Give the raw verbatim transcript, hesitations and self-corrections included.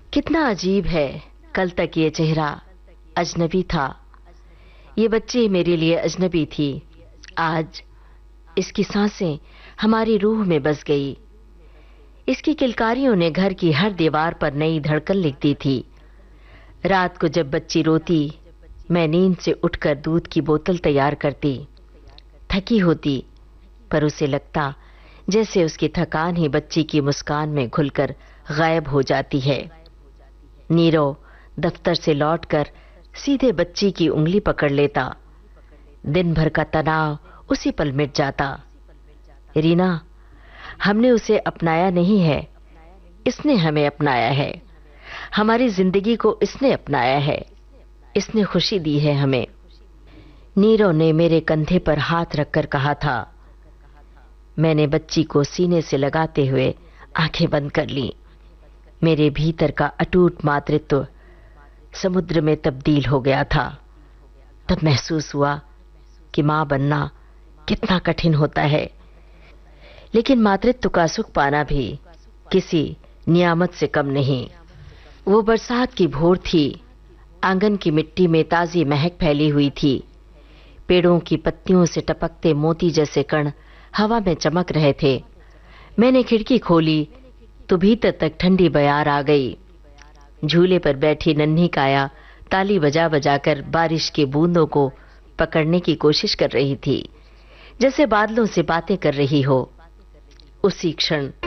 कितना अजीब है, कल तक ये चेहरा अजनबी था। ये बच्ची मेरे लिए अजनबी थी। आज इसकी सांसें हमारी रूह में बस गई। इसकी किलकारियों ने घर की हर दीवार पर नई धड़कन लिख दी थी। रात को जब बच्ची रोती, मैं नींद से उठकर दूध की बोतल तैयार करती। थकी होती, पर उसे लगता जैसे उसकी थकान ही बच्ची की मुस्कान में घुलकर गायब हो जाती है। नीरव दफ्तर से लौटकर सीधे बच्ची की उंगली पकड़ लेता। दिन भर का तनाव उसी पल मिट जाता। रीना, हमने उसे अपनाया नहीं है, इसने हमें अपनाया है। हमारी जिंदगी को इसने अपनाया है, इसने खुशी दी है हमें। नीरव ने मेरे कंधे पर हाथ रखकर कहा था। मैंने बच्ची को सीने से लगाते हुए आंखें बंद कर ली। मेरे भीतर का अटूट मातृत्व समुद्र में तब्दील हो गया था। तब महसूस हुआ कि मां बनना कितना कठिन होता है। लेकिन मातृत्व का सुख पाना भी किसी नियामत से कम नहीं। वो बरसात की भोर थी। आंगन की मिट्टी में ताजी महक फैली हुई थी। पेड़ों की पत्तियों से टपकते मोती जैसे कण हवा में चमक रहे थे। मैंने खिड़की खोली तो भीतर तक ठंडी बयार आ गई। झूले पर बैठी नन्ही काया ताली बजा बजाकर बारिश की बूंदों को पकड़ने की कोशिश कर रही थी, जैसे बादलों से बातें कर रही हो। उसी क्षण